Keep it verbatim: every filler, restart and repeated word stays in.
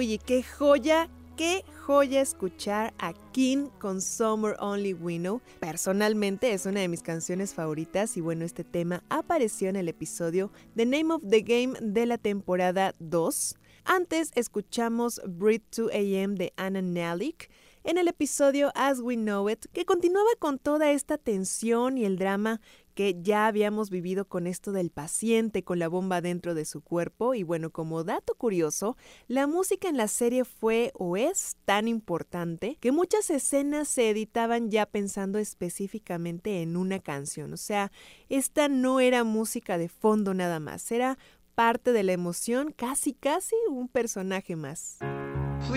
Uy, qué joya, qué joya escuchar a King con Somewhere Only We Know. Personalmente es una de mis canciones favoritas y bueno, este tema apareció en el episodio The Name of the Game de la temporada dos. Antes escuchamos Breathe two a m de Anna Nalick en el episodio As We Know It, que continuaba con toda esta tensión y el drama que ya habíamos vivido con esto del paciente con la bomba dentro de su cuerpo. Y bueno, como dato curioso, la música en la serie fue o es tan importante que muchas escenas se editaban ya pensando específicamente en una canción. O sea, esta no era música de fondo nada más, era parte de la emoción, casi casi un personaje más.